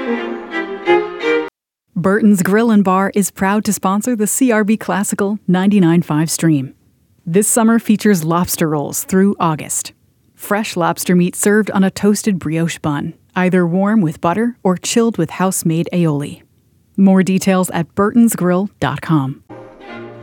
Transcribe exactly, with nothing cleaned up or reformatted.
Burton's Grill and Bar is proud to sponsor the C R B Classical ninety-nine point five stream. This summer features lobster rolls through August. Fresh lobster meat served on a toasted brioche bun, either warm with butter or chilled with house-made aioli. More details at burtons grill dot com.